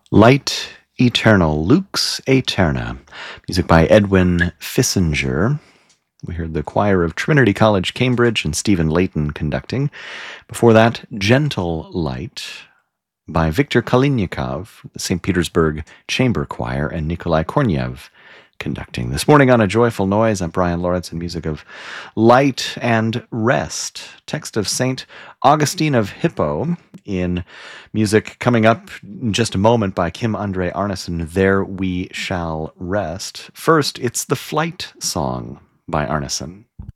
Light Eternal, Lux Aeterna. Music by Edwin Fissinger. We heard the choir of Trinity College, Cambridge, and Stephen Layton conducting. Before that, Gentle Light by Viktor Kalinikov, the St. Petersburg Chamber Choir, and Nikolai Kornev conducting. This morning on A Joyful Noise, I'm Brian Lawrence, in music of Light and Rest. Text of St. Augustine of Hippo, in music coming up in just a moment by Kim Andre Arneson, There We Shall Rest. First, it's the Flight Song by Arneson.